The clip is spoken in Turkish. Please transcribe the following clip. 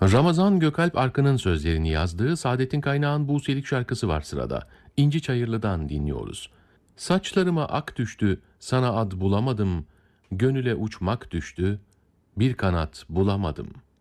Ramazan Gökalp Arkın'ın sözlerini yazdığı Saadettin Kaynağ'ın Buselik şarkısı var sırada. İnci Çayırlı'dan dinliyoruz. Saçlarıma ak düştü, sana ad bulamadım. Gönüle uçmak düştü, bir kanat bulamadım.